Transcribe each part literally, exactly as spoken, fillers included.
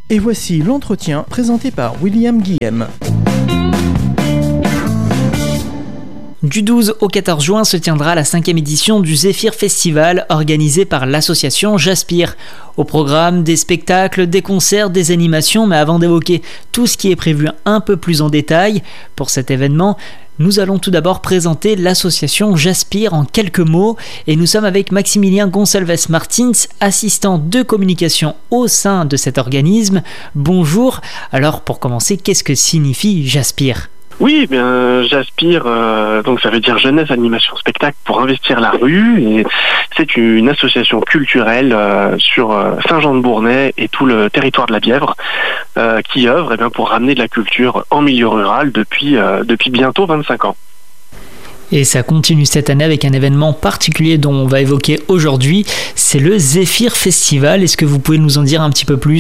Et voici l'entretien présenté par William Guillem. Du douze au quatorze juin se tiendra la cinquième édition du Zéphyr Festival organisé par l'association Jaspire. Au programme, des spectacles, des concerts, des animations, mais avant d'évoquer tout ce qui est prévu un peu plus en détail pour cet événement, nous allons tout d'abord présenter l'association Jaspire en quelques mots et nous sommes avec Maximilien Gonçalves Martins, assistant de communication au sein de cet organisme. Bonjour, alors pour commencer, qu'est-ce que signifie Jaspire ? Oui, bien Jaspire, euh, donc ça veut dire Jeunesse Animation Spectacle pour investir la rue, et c'est une association culturelle euh, sur euh, Saint-Jean-de-Bournay et tout le territoire de la Bièvre euh, qui œuvre eh bien, pour ramener de la culture en milieu rural depuis, euh, depuis bientôt vingt-cinq ans. Et ça continue cette année avec un événement particulier dont on va évoquer aujourd'hui, c'est le Zéphyr Festival. Est-ce que vous pouvez nous en dire un petit peu plus ?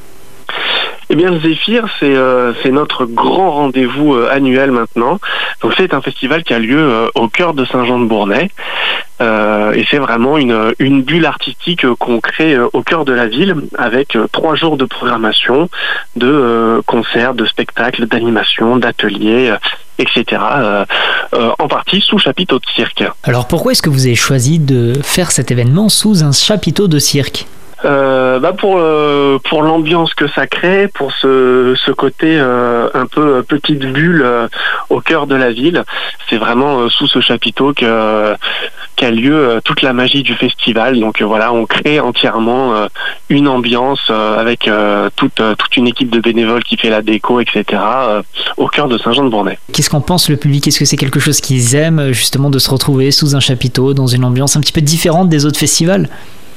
Eh bien, le Zéphyr, c'est euh, c'est notre grand rendez-vous euh, annuel maintenant. Donc, c'est un festival qui a lieu euh, au cœur de Saint-Jean-de-Bournay. Euh, et c'est vraiment une, une bulle artistique euh, qu'on crée euh, au cœur de la ville avec euh, trois jours de programmation, de euh, concerts, de spectacles, d'animations, d'ateliers, euh, et cetera. Euh, euh, en partie sous chapiteau de cirque. Alors, pourquoi est-ce que vous avez choisi de faire cet événement sous un chapiteau de cirque ? Euh, bah pour euh, pour l'ambiance que ça crée, pour ce ce côté euh, un peu euh, petite bulle euh, au cœur de la ville, c'est vraiment euh, sous ce chapiteau que euh, qu'a lieu euh, toute la magie du festival. Donc euh, voilà, on crée entièrement euh, une ambiance euh, avec euh, toute euh, toute une équipe de bénévoles qui fait la déco, et cetera. Euh, au cœur de Saint-Jean-de-Bournay. Qu'est-ce qu'en pense le public ? Est-ce que c'est quelque chose qu'ils aiment justement de se retrouver sous un chapiteau dans une ambiance un petit peu différente des autres festivals ?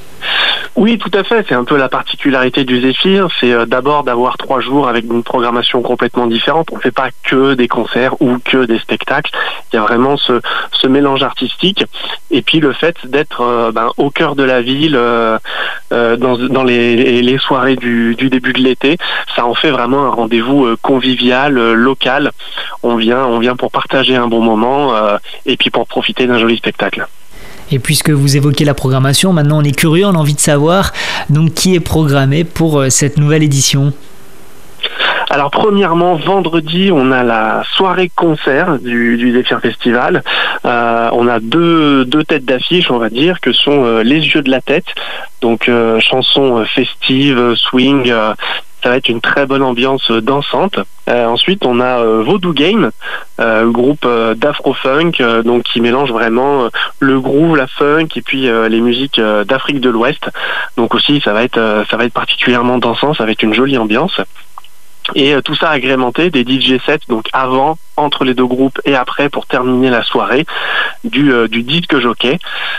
Oui, tout à fait. C'est un peu la particularité du Zéphyr. C'est euh, d'abord d'avoir trois jours avec une programmation complètement différente. On ne fait pas que des concerts ou que des spectacles. Il y a vraiment ce, ce mélange artistique. Et puis le fait d'être euh, ben, au cœur de la ville, euh, euh, dans, dans les, les soirées du, du début de l'été, ça en fait vraiment un rendez-vous euh, convivial, euh, local. On vient, on vient pour partager un bon moment euh, et puis pour profiter d'un joli spectacle. Et puisque vous évoquez la programmation, maintenant on est curieux, on a envie de savoir donc qui est programmé pour cette nouvelle édition. Alors premièrement, vendredi, on a la soirée concert du, du Zéphyr Festival. Euh, on a deux, deux têtes d'affiche, on va dire, que sont euh, Les Yeux de la Tête, donc euh, chansons euh, festives, swing. Euh, Ça va être une très bonne ambiance dansante. Euh, ensuite, on a euh, Voodoo Game, euh, groupe euh, d'afro-funk, euh, donc qui mélange vraiment euh, le groove, la funk et puis euh, les musiques euh, d'Afrique de l'Ouest. Donc aussi, ça va être euh, ça va être particulièrement dansant, ça va être une jolie ambiance. Et euh, tout ça agrémenté des D J sets, donc avant, entre les deux groupes et après pour terminer la soirée du, euh, du disque jockey.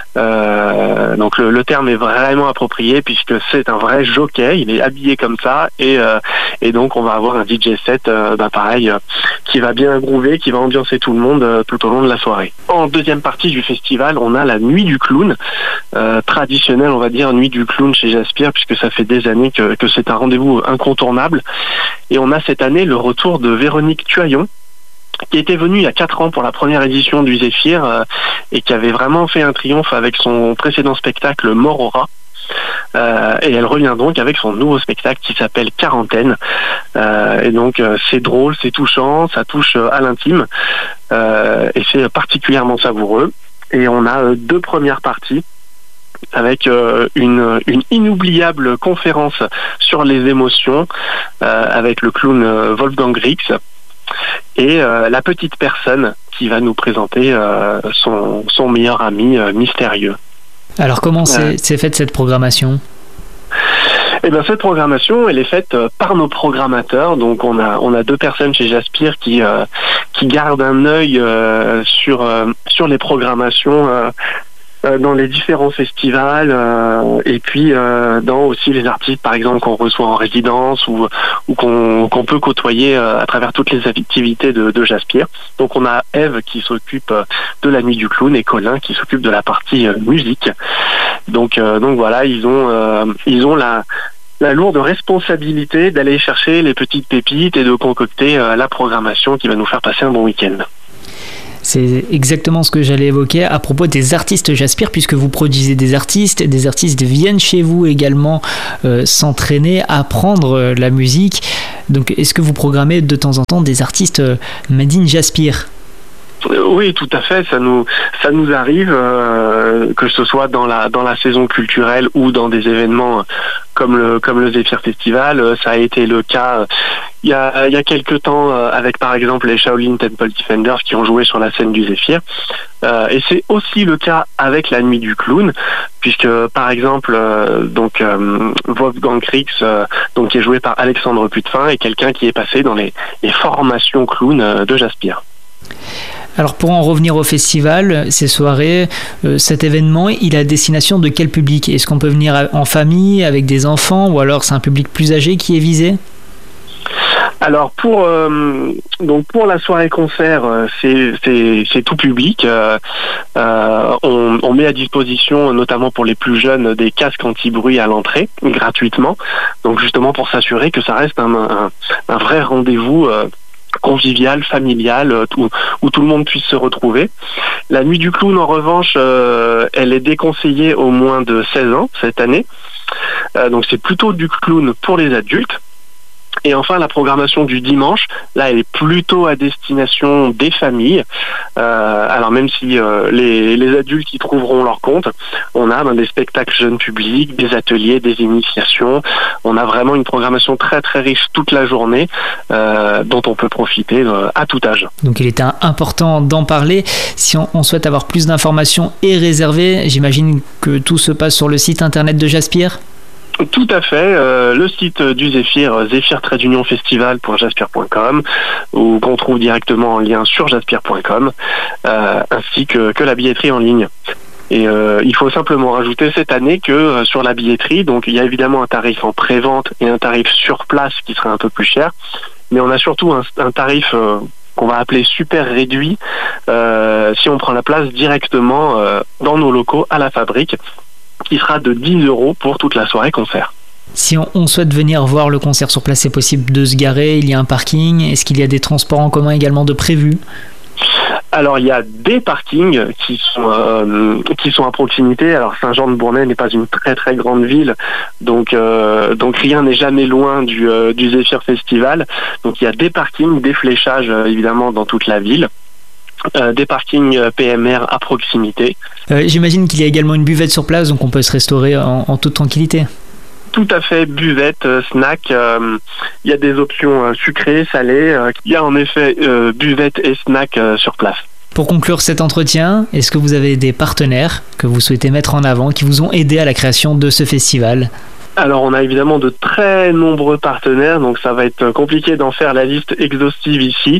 Euh, donc le, le terme est vraiment approprié puisque c'est un vrai jockey, il est habillé comme ça et, euh, et donc on va avoir un D J set euh, bah pareil euh, qui va bien groover, qui va ambiancer tout le monde euh, tout au long de la soirée. En deuxième partie du festival, on a la nuit du clown, euh, traditionnelle on va dire nuit du clown chez Jaspire puisque ça fait des années que, que c'est un rendez-vous incontournable. Et on a cette année le retour de Véronique Tuaillon, qui était venue il y a quatre ans pour la première édition du Zéphyr euh, et qui avait vraiment fait un triomphe avec son précédent spectacle Morora. Euh, et elle revient donc avec son nouveau spectacle qui s'appelle Quarantaine. Euh, et donc euh, c'est drôle, c'est touchant, ça touche euh, à l'intime euh, et c'est particulièrement savoureux. Et on a euh, deux premières parties avec euh, une, une inoubliable conférence sur les émotions euh, avec le clown euh, Wolfgang Rix et euh, la petite personne qui va nous présenter euh, son, son meilleur ami euh, mystérieux. Alors comment c'est, euh, c'est faite cette programmation ? Eh bien, cette programmation, elle est faite par nos programmateurs. Donc, on a on a deux personnes chez Jaspire qui euh, qui gardent un œil euh, sur euh, sur les programmations. Euh, dans les différents festivals euh, et puis euh, dans aussi les artistes par exemple qu'on reçoit en résidence ou, ou qu'on, qu'on peut côtoyer euh, à travers toutes les activités de, de Jaspire. Donc on a Eve qui s'occupe de la nuit du clown et Colin qui s'occupe de la partie euh, musique. Donc euh, donc voilà, ils ont euh, ils ont la la lourde responsabilité d'aller chercher les petites pépites et de concocter euh, la programmation qui va nous faire passer un bon week-end. C'est exactement ce que j'allais évoquer à propos des artistes Jaspir, puisque vous produisez des artistes, des artistes viennent chez vous également euh, s'entraîner, apprendre la musique. Donc est-ce que vous programmez de temps en temps des artistes euh, Made in Jaspir ? Oui, tout à fait. Ça nous ça nous arrive euh, que ce soit dans la dans la saison culturelle ou dans des événements comme le comme le Zephyr Festival. Ça a été le cas il y a il y a quelques temps avec par exemple les Shaolin Temple Defenders qui ont joué sur la scène du Zephyr. Euh, et c'est aussi le cas avec la Nuit du Clown, puisque par exemple euh, donc euh, Wolfgang Kriegs, euh, donc qui est joué par Alexandre Putefin, est quelqu'un qui est passé dans les les formations clown euh, de Jaspir. Alors pour en revenir au festival, ces soirées, euh, cet événement, il a destination de quel public ? Est-ce qu'on peut venir en famille, avec des enfants, ou alors c'est un public plus âgé qui est visé ? Alors pour euh, donc pour la soirée concert, euh, c'est c'est c'est tout public. Euh, euh, on, on met à disposition, notamment pour les plus jeunes, des casques anti-bruit à l'entrée gratuitement. Donc justement pour s'assurer que ça reste un un, un vrai rendez-vous Euh, convivial, familial, où, où tout le monde puisse se retrouver. La Nuit du Clown, en revanche, euh, elle est déconseillée aux moins de seize ans cette année. Euh, donc c'est plutôt du clown pour les adultes. Et enfin, la programmation du dimanche, là, elle est plutôt à destination des familles. Euh, alors même si euh, les, les adultes y trouveront leur compte, on a ben, des spectacles jeunes publics, des ateliers, des initiations. On a vraiment une programmation très très riche toute la journée euh, dont on peut profiter euh, à tout âge. Donc il était important d'en parler. Si on, on souhaite avoir plus d'informations et réserver, j'imagine que tout se passe sur le site internet de Jaspir ? Tout à fait. Euh, le site du Zephyr, zephyr tiret union festival point jaspir point com, ou qu'on trouve directement en lien sur jaspir point com, euh, ainsi que, que la billetterie en ligne. Et euh, il faut simplement rajouter cette année que euh, sur la billetterie, donc il y a évidemment un tarif en pré-vente et un tarif sur place qui sera un peu plus cher, mais on a surtout un, un tarif euh, qu'on va appeler super réduit euh, si on prend la place directement euh, dans nos locaux à la fabrique, qui sera de dix euros pour toute la soirée concert. Si on, on souhaite venir voir le concert sur place, c'est possible de se garer, il y a un parking, est-ce qu'il y a des transports en commun également de prévus ? Alors il y a des parkings qui sont euh, qui sont à proximité. Alors Saint-Jean-de-Bournay n'est pas une très très grande ville, donc euh, donc rien n'est jamais loin du euh, du Zephyr Festival. Donc il y a des parkings, des fléchages euh, évidemment dans toute la ville. Euh, des parkings P M R à proximité. Euh, j'imagine qu'il y a également une buvette sur place, donc on peut se restaurer en, en toute tranquillité. Tout à fait, buvette, euh, snack, euh, il y a des options euh, sucrées, salées, euh, il y a en effet euh, buvette et snack euh, sur place. Pour conclure cet entretien, est-ce que vous avez des partenaires que vous souhaitez mettre en avant, qui vous ont aidé à la création de ce festival ? Alors on a évidemment de très nombreux partenaires, donc ça va être compliqué d'en faire la liste exhaustive ici,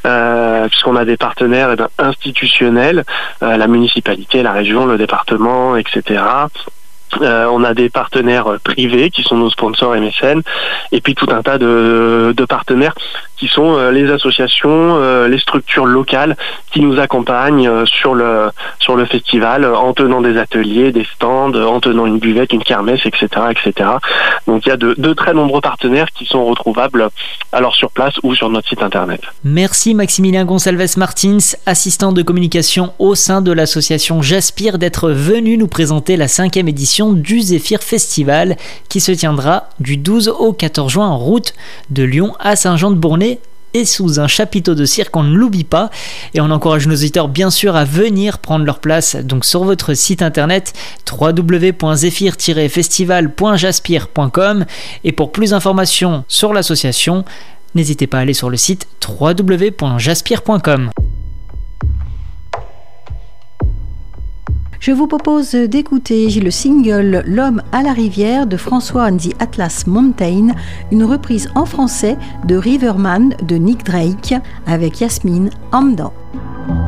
euh, puisqu'on a des partenaires eh bien, institutionnels, euh, la municipalité, la région, le département, et cetera. Euh, on a des partenaires privés qui sont nos sponsors et mécènes, et puis tout un tas de, de partenaires qui sont euh, les associations, euh, les structures locales qui nous accompagnent euh, sur le sur le festival euh, en tenant des ateliers, des stands, euh, en tenant une buvette, une kermesse, et cetera, et cetera. Donc il y a de, de très nombreux partenaires qui sont retrouvables alors sur place ou sur notre site internet. Merci Maximilien Gonçalves Martins, assistant de communication au sein de l'association Jaspir, d'être venu nous présenter la cinquième édition du Zephyr Festival qui se tiendra du douze au quatorze juin en route de Lyon à Saint-Jean-de-Bournay et sous un chapiteau de cirque, on ne l'oublie pas. Et on encourage nos auditeurs bien sûr à venir prendre leur place donc sur votre site internet w w w point zephyr tiret festival point jaspir point com, et pour plus d'informations sur l'association, n'hésitez pas à aller sur le site w w w point jaspir point com. Je vous propose d'écouter le single « L'homme à la rivière » de François and the Atlas Mountain, une reprise en français de Riverman de Nick Drake avec Yasmine Hamdan.